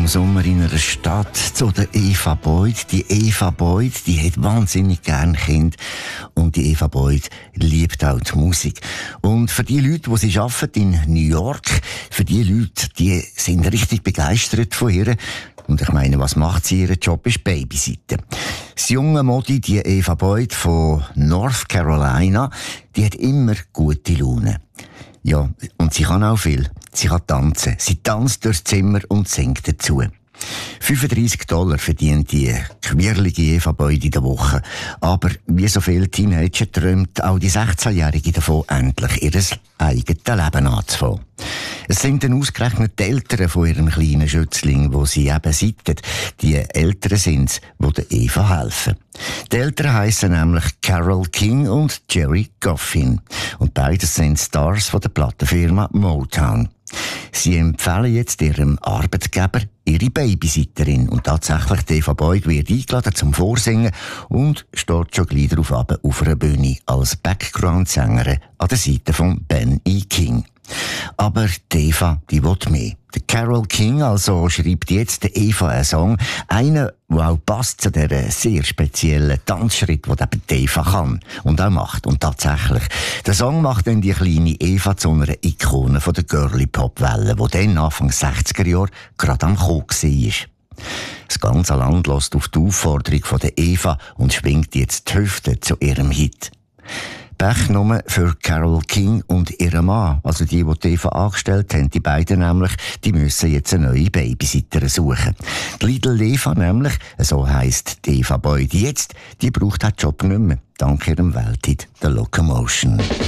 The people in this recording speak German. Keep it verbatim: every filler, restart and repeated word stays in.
am Sommer in einer Stadt zu der Eva Boyd. Die Eva Boyd, die hat wahnsinnig gern Kinder. Und die Eva Boyd liebt auch die Musik. Und für die Leute, die sie arbeitet in New York, für die Leute, die sind richtig begeistert von ihr. Und ich meine, was macht sie? Ihr Job ist Babysitten. Das junge Modi, die Eva Boyd von North Carolina, die hat immer gute Laune. Ja, und sie kann auch viel. Sie kann tanzen. Sie tanzt durchs Zimmer und singt dazu. fünfunddreissig Dollar verdient die quirlige Eva Boyd in der Woche. Aber wie so viele Teenager träumt auch die sechzehnjährige davon, endlich ihr eigenes Leben anzufangen. Es sind dann ausgerechnet die Eltern von ihrem kleinen Schützling, die sie eben seiten. Die Eltern sind es, die der Eva helfen. Die Eltern heissen nämlich Carole King und Jerry Goffin. Und beides sind Stars von der Plattenfirma Motown. Sie empfehlen jetzt ihrem Arbeitgeber ihre Babysitterin. Und tatsächlich, die Eva Boyd wird eingeladen zum Vorsingen und steht schon gleich darauf ab auf einer Bühne als Background-Sängerin an der Seite von Ben E. King. Aber die Eva, die will mehr. Der Carole King also schreibt jetzt der Eva einen Song, einen, der auch passt zu dieser sehr speziellen Tanzschritt, den eben die Eva kann und auch macht. Und tatsächlich, der Song macht dann die kleine Eva zu einer Ikone von der Girly-Pop-Welle, die dann Anfang sechziger Jahre gerade am Kommen war. Das ganze Land lässt auf die Aufforderung von der Eva und schwingt jetzt die Hüfte zu ihrem Hit. Pech nur für Carole King und ihren Mann, also die, die die Eva angestellt haben, die beiden nämlich, die müssen jetzt eine neue Babysitterin suchen. Die Little Eva nämlich, so heisst die Eva Boyd jetzt, die braucht den Job nicht mehr, dank ihrem Welthit «The Locomotion».